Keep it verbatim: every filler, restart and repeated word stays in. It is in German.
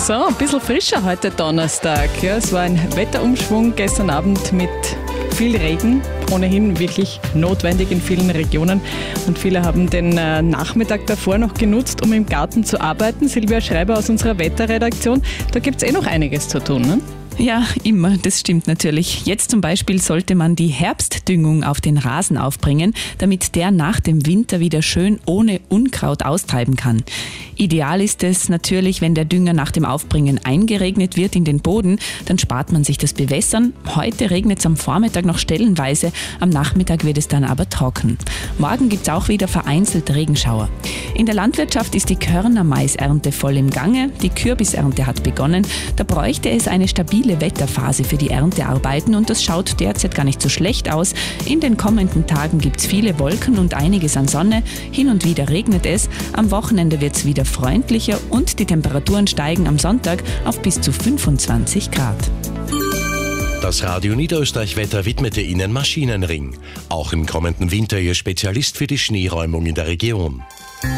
So, ein bisschen frischer heute Donnerstag. Ja, es war ein Wetterumschwung gestern Abend mit viel Regen, ohnehin wirklich notwendig in vielen Regionen. Und viele haben den äh, Nachmittag davor noch genutzt, um im Garten zu arbeiten. Silvia Schreiber aus unserer Wetterredaktion, da gibt es eh noch einiges zu tun, ne? Ja, immer, das stimmt natürlich. Jetzt zum Beispiel sollte man die Herbstdüngung auf den Rasen aufbringen, damit der nach dem Winter wieder schön ohne Unkraut austreiben kann. Ideal ist es natürlich, wenn der Dünger nach dem Aufbringen eingeregnet wird in den Boden, dann spart man sich das Bewässern. Heute regnet es am Vormittag noch stellenweise, am Nachmittag wird es dann aber trocken. Morgen gibt es auch wieder vereinzelt Regenschauer. In der Landwirtschaft ist die Körner-Mais-Ernte voll im Gange, die Kürbisernte hat begonnen. Da bräuchte es eine stabile Wetterphase für die Erntearbeiten und das schaut derzeit gar nicht so schlecht aus. In den kommenden Tagen gibt es viele Wolken und einiges an Sonne. Hin und wieder regnet es. Am Wochenende wird es wieder freundlicher und die Temperaturen steigen am Sonntag auf bis zu fünfundzwanzig Grad. Das Radio Niederösterreich-Wetter widmete Ihnen Maschinenring. Auch im kommenden Winter Ihr Spezialist für die Schneeräumung in der Region.